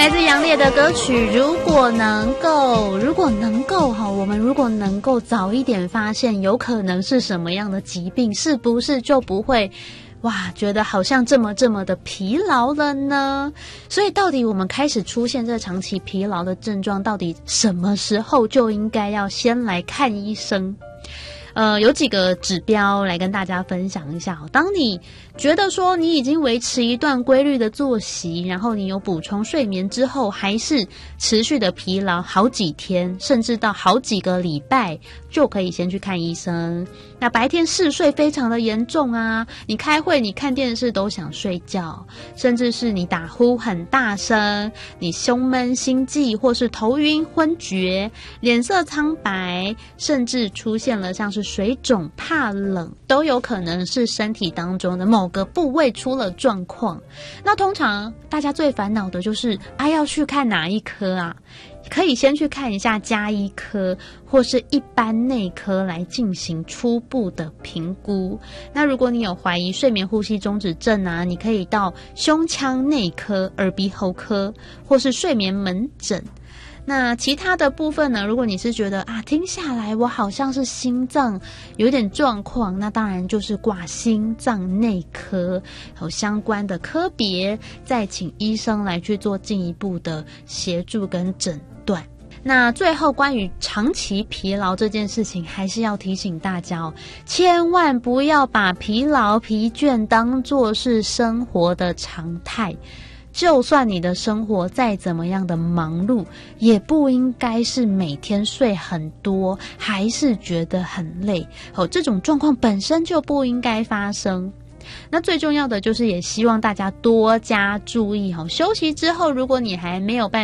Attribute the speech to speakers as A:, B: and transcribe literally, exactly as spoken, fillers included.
A: 来自杨烈的歌曲《如果能够》，如果能够哈，我们如果能够早一点发现有可能是什么样的疾病，是不是就不会哇觉得好像这么这么的疲劳了呢？所以到底我们开始出现这长期疲劳的症状，到底什么时候就应该要先来看医生？呃，有几个指标来跟大家分享一下。当你觉得说你已经维持一段规律的作息，然后你有补充睡眠之后，还是持续的疲劳好几天，甚至到好几个礼拜，就可以先去看医生。那白天嗜睡非常的严重啊，你开会你看电视都想睡觉，甚至是你打呼很大声，你胸闷心悸，或是头晕昏厥，脸色苍白，甚至出现了像是水肿怕冷，都有可能是身体当中的某个部位出了状况。那通常大家最烦恼的就是啊，要去看哪一科啊？可以先去看一下家医科或是一般内科来进行初步的评估。那如果你有怀疑睡眠呼吸中止症啊，你可以到胸腔内科、耳鼻喉科或是睡眠门诊。那其他的部分呢，如果你是觉得啊听下来我好像是心脏有点状况，那当然就是挂心脏内科有相关的科别，再请医生来去做进一步的协助跟诊断。那最后关于长期疲劳这件事情，还是要提醒大家哦，千万不要把疲劳疲倦当作是生活的常态。就算你的生活再怎么样的忙碌，也不应该是每天睡很多还是觉得很累哦，这种状况本身就不应该发生。那最重要的就是也希望大家多加注意哦，休息之后如果你还没有办法